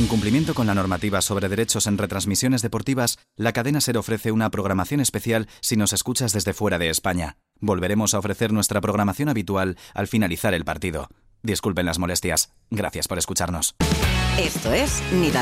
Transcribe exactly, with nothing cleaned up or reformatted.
En cumplimiento con la normativa sobre derechos en retransmisiones deportivas, la cadena SER ofrece una programación especial si nos escuchas desde fuera de España. Volveremos a ofrecer nuestra programación habitual al finalizar el partido. Disculpen las molestias. Gracias por escucharnos. Esto es Ni